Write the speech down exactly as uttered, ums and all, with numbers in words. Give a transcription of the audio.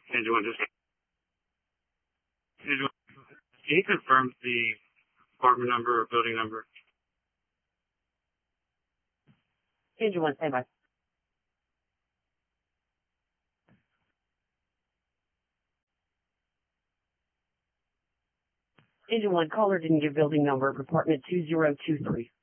Engine one, just, Engine one, can you confirm the apartment number or building number? Engine one, standby. Engine one, caller didn't give building number, apartment two zero two three.